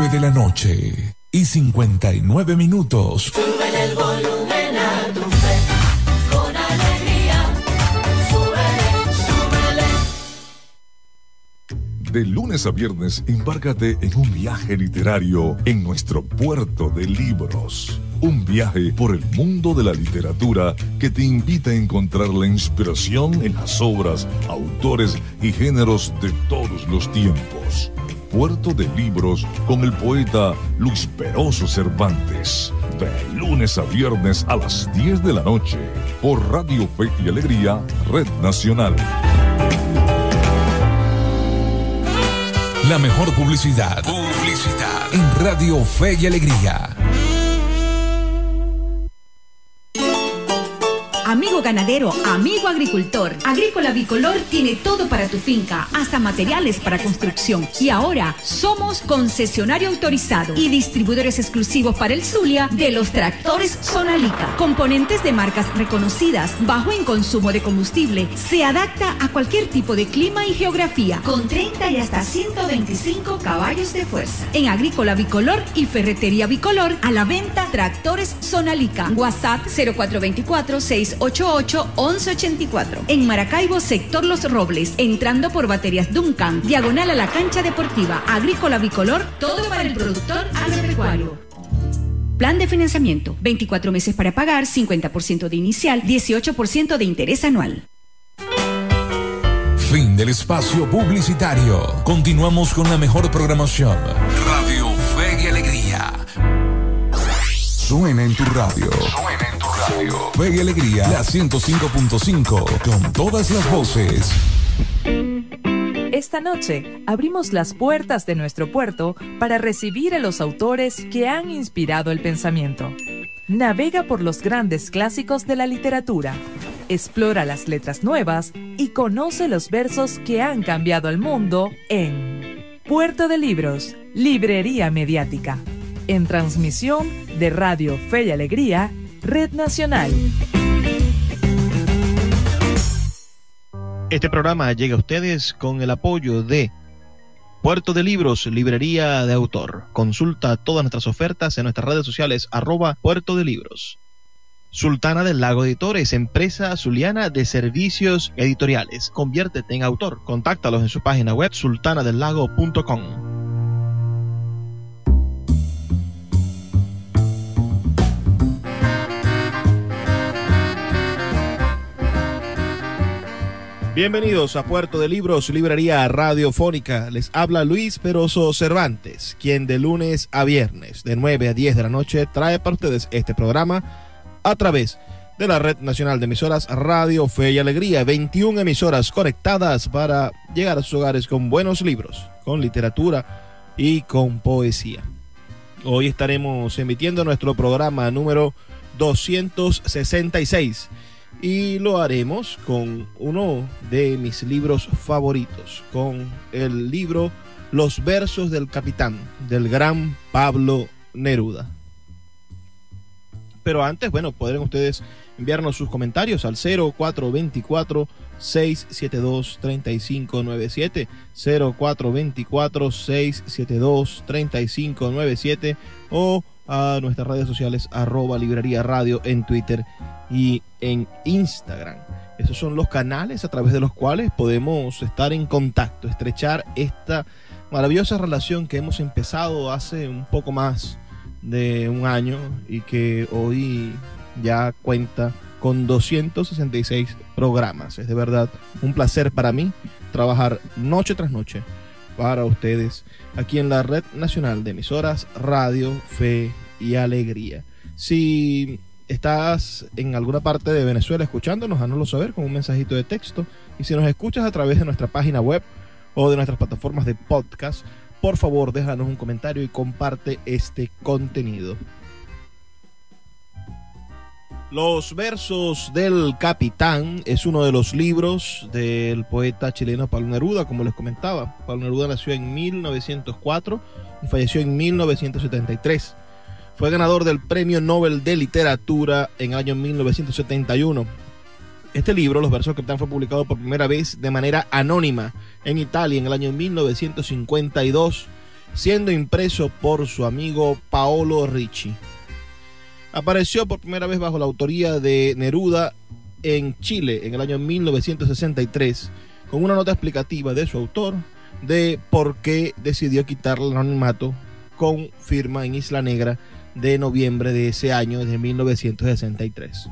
de la noche y 59 minutos. Súbele el volumen a tu fe, con alegría. Súbele, súbele. De lunes a viernes, embárcate en un viaje literario en nuestro puerto de libros. Un viaje por el mundo de la literatura que te invita a encontrar la inspiración en las obras, autores y géneros de todos los tiempos. Puerto de Libros con el poeta Luis Peroso Cervantes. De lunes a viernes a las 10 de la noche. Por Radio Fe y Alegría, Red Nacional. La mejor publicidad. En Radio Fe y Alegría. Amigo ganadero, amigo agricultor, Agrícola Bicolor tiene todo para tu finca, hasta materiales para construcción. Y ahora somos concesionario autorizado y distribuidores exclusivos para el Zulia de los tractores Sonalica. Componentes de marcas reconocidas, bajo en consumo de combustible, se adapta a cualquier tipo de clima y geografía, con 30 y hasta 125 caballos de fuerza. En Agrícola Bicolor y Ferretería Bicolor, a la venta tractores Sonalica. WhatsApp 0424-688-1184. En Maracaibo, sector Los Robles, entrando por Baterías Duncan, diagonal a la cancha deportiva. Agrícola Bicolor, todo para el productor agropecuario. Plan de financiamiento, 24 meses para pagar, 50% de inicial, 18% de interés anual. Fin del espacio publicitario. Continuamos con la mejor programación. Radio Fe y Alegría. Suena en tu radio. Fe y Alegría, la 105.5, con todas las voces. Esta noche abrimos las puertas de nuestro puerto para recibir a los autores que han inspirado el pensamiento. Navega por los grandes clásicos de la literatura, explora las letras nuevas y conoce los versos que han cambiado el mundo en Puerto de Libros, Librería Mediática, en transmisión de Radio Fe y Alegría, Red Nacional. Este programa llega a ustedes con el apoyo de Puerto de Libros, librería de autor. Consulta todas nuestras ofertas en nuestras redes sociales, @Puerto de Libros. Sultana del Lago Editores, empresa zuliana de servicios editoriales. Conviértete en autor. Contáctalos en su página web sultanadelago.com. Bienvenidos a Puerto de Libros, librería radiofónica. Les habla Luis Peroso Cervantes, quien de lunes a viernes, de 9 a 10 de la noche, trae para ustedes este programa a través de la Red Nacional de Emisoras Radio Fe y Alegría. 21 emisoras conectadas para llegar a sus hogares con buenos libros, con literatura y con poesía. Hoy estaremos emitiendo nuestro programa número 266. Y lo haremos con uno de mis libros favoritos, con el libro Los versos del capitán, del gran Pablo Neruda. Pero antes, podrán ustedes enviarnos sus comentarios al 0424-672-3597, 0424-672-3597 o a nuestras redes sociales @librería radio en Twitter y en Instagram. Esos son los canales a través de los cuales podemos estar en contacto, estrechar esta maravillosa relación que hemos empezado hace un poco más de un año y que hoy ya cuenta con 266 programas. Es de verdad un placer para mí trabajar noche tras noche para ustedes aquí en la Red Nacional de Emisoras Radio Fe y Alegría. Si estás en alguna parte de Venezuela escuchándonos, hánoslo saber con un mensajito de texto. Y si nos escuchas a través de nuestra página web o de nuestras plataformas de podcast, por favor déjanos un comentario y comparte este contenido. Los versos del capitán es uno de los libros del poeta chileno Pablo Neruda, como les comentaba. Pablo Neruda nació en 1904 y falleció en 1973. Fue ganador del Premio Nobel de Literatura en el año 1971. Este libro, Los versos del capitán, fue publicado por primera vez de manera anónima en Italia en el año 1952 siendo impreso por su amigo Paolo Ricci. Apareció por primera vez bajo la autoría de Neruda en Chile en el año 1963, con una nota explicativa de su autor de por qué decidió quitarle el anonimato, con firma en Isla Negra de noviembre de ese año, de 1963.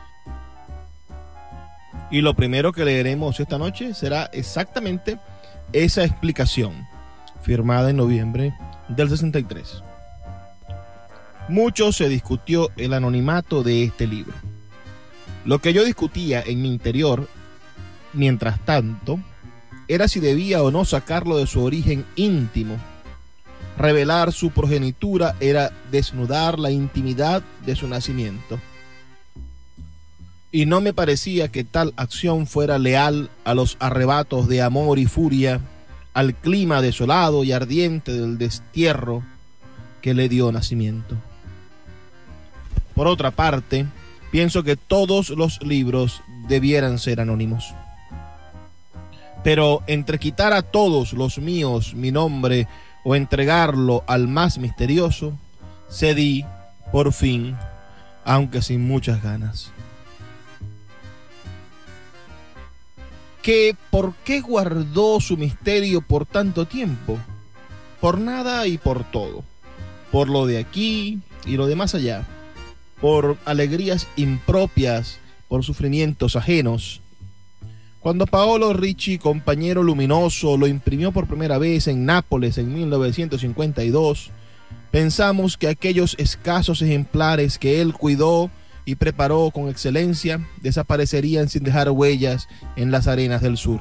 Y lo primero que leeremos esta noche será exactamente esa explicación, firmada en noviembre del 63. Mucho se discutió el anonimato de este libro. Lo que yo discutía en mi interior, mientras tanto, era si debía o no sacarlo de su origen íntimo. Revelar su progenitura era desnudar la intimidad de su nacimiento. Y no me parecía que tal acción fuera leal a los arrebatos de amor y furia, al clima desolado y ardiente del destierro que le dio nacimiento. Por otra parte, pienso que todos los libros debieran ser anónimos. Pero entre quitar a todos los míos mi nombre o entregarlo al más misterioso, cedí, por fin, aunque sin muchas ganas. ¿Por qué guardó su misterio por tanto tiempo? Por nada y por todo. Por lo de aquí y lo de más allá. Por alegrías impropias, por sufrimientos ajenos. Cuando Paolo Ricci, compañero luminoso, lo imprimió por primera vez en Nápoles en 1952, pensamos que aquellos escasos ejemplares que él cuidó y preparó con excelencia desaparecerían sin dejar huellas en las arenas del sur.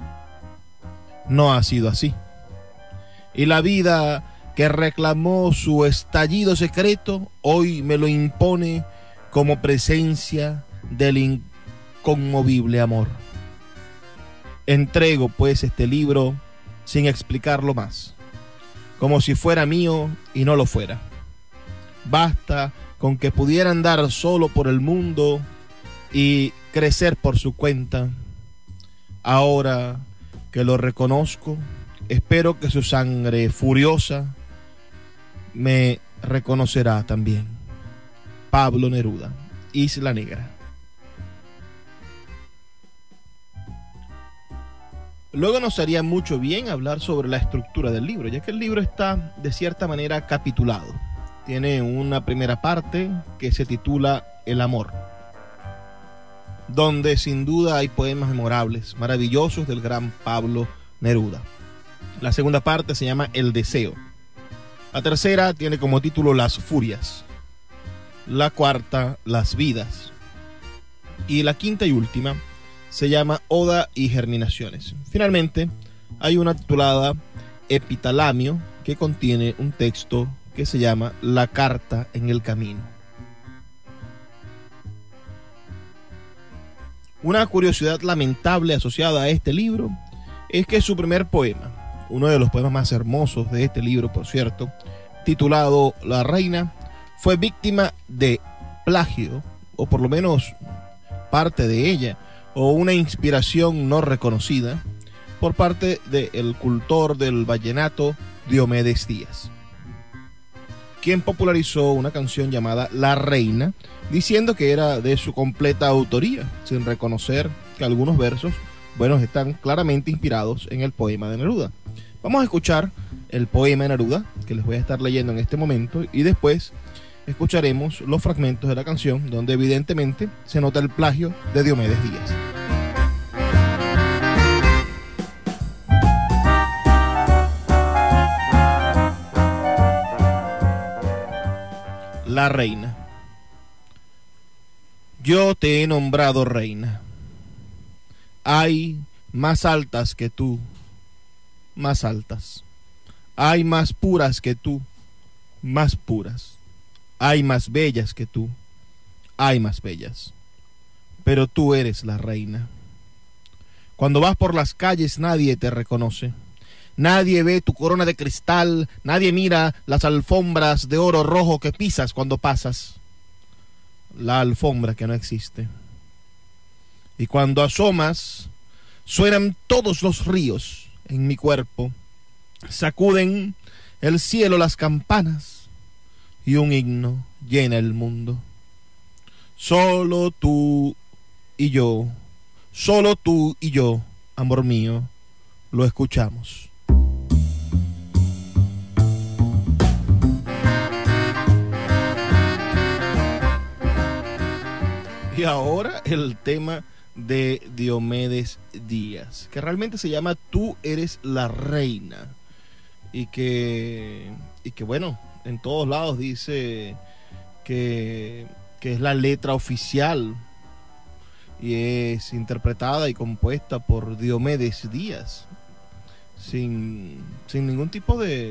No ha sido así. Y la vida que reclamó su estallido secreto hoy me lo impone como presencia del inconmovible amor. Entrego pues este libro sin explicarlo más, como si fuera mío y no lo fuera. Basta con que pudiera andar solo por el mundo y crecer por su cuenta. Ahora que lo reconozco, espero que su sangre furiosa me reconocerá también. Pablo Neruda, Isla Negra. Luego nos haría mucho bien hablar sobre la estructura del libro, ya que el libro está de cierta manera capitulado. Tiene una primera parte que se titula El amor, donde sin duda hay poemas memorables, maravillosos del gran Pablo Neruda. La segunda parte se llama El deseo. La tercera tiene como título Las furias. La cuarta, Las vidas. Y la quinta y última se llama Oda y germinaciones. Finalmente, hay una titulada Epitalamio, que contiene un texto que se llama La carta en el camino. Una curiosidad lamentable asociada a este libro es que su primer poema, uno de los poemas más hermosos de este libro, por cierto, titulado La reina, fue víctima de plagio, o por lo menos parte de ella, o una inspiración no reconocida, por parte del cultor del vallenato Diomedes Díaz, quien popularizó una canción llamada La Reina, diciendo que era de su completa autoría, sin reconocer que algunos versos, están claramente inspirados en el poema de Neruda. Vamos a escuchar el poema de Neruda, que les voy a estar leyendo en este momento, y después escucharemos los fragmentos de la canción, donde evidentemente se nota el plagio de Diomedes Díaz. La reina. Yo te he nombrado reina. Hay más altas que tú, más altas. Hay más puras que tú, más puras. Hay más bellas que tú, hay más bellas. Pero tú eres la reina. Cuando vas por las calles nadie te reconoce. Nadie ve tu corona de cristal, nadie mira las alfombras de oro rojo que pisas cuando pasas. La alfombra que no existe. Y cuando asomas, suenan todos los ríos en mi cuerpo. Sacuden el cielo las campanas y un himno llena el mundo. Solo tú y yo, amor mío, lo escuchamos. Y ahora el tema de Diomedes Díaz, que realmente se llama Tú eres la reina. Y que bueno, en todos lados dice que es la letra oficial y es interpretada y compuesta por Diomedes Díaz, sin ningún tipo de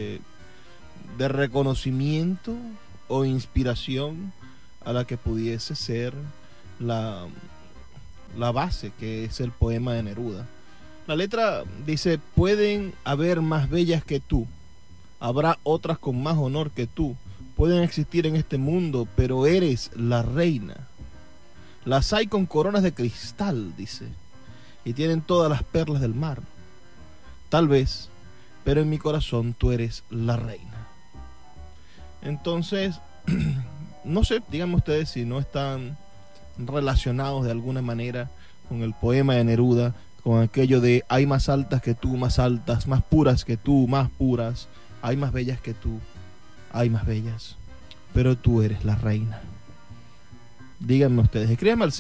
reconocimiento o inspiración a la que pudiese ser la base, que es el poema de Neruda. La letra dice: pueden haber más bellas que tú, habrá otras con más honor que tú, pueden existir en este mundo, pero eres la reina. Las hay con coronas de cristal, dice, y tienen todas las perlas del mar. Tal vez, pero en mi corazón tú eres la reina. Entonces, no sé, díganme ustedes si no están relacionados de alguna manera con el poema de Neruda, con aquello de hay más altas que tú, más altas, más puras que tú, más puras, hay más bellas que tú, hay más bellas, pero tú eres la reina. Díganme ustedes, escríbanme al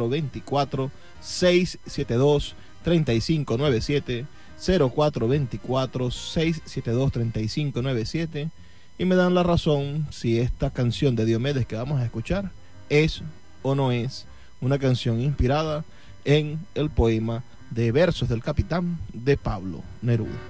0424-672-3597, 0424-672-3597, y me dan la razón si esta canción de Diomedes que vamos a escuchar es o no es una canción inspirada en el poema de Versos del Capitán de Pablo Neruda.